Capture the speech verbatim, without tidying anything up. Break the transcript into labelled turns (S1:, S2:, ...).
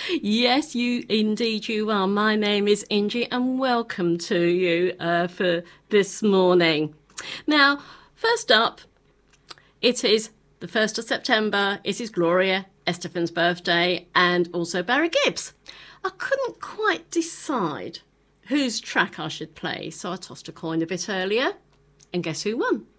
S1: Yes, you indeed you are. My name is Ingie, and welcome to you uh, for this morning. Now, first up, it is the first of September. It is Gloria Estefan's birthday, and also Barry Gibbs. I couldn't quite decide whose track I should play, so I tossed a coin a bit earlier, and guess who won?